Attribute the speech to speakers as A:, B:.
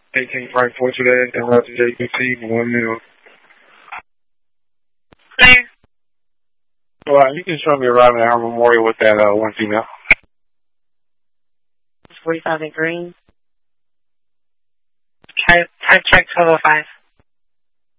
A: 1854 today, and left to JQC, 1 mil.
B: Clear.
A: Well, you can show me arriving at our memorial with that one female.
B: 45 in green. Type check 1205.